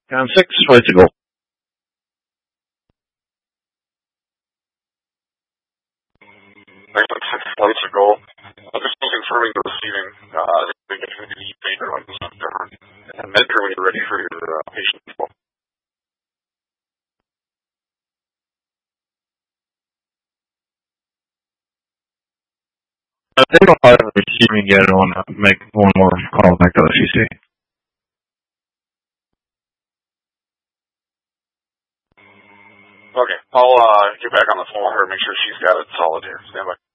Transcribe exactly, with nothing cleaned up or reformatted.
Count six, flight to go. Excellent, six flights to go. Uh, just confirming the receiving, uh, they get to the major ones, and Medgar when you're ready for your uh, patient as well. I think I'll have receiving yet. I want to make one more call back to the C C. Okay, I'll uh, get back on the phone with her and make sure she's got it solid here. Stand by.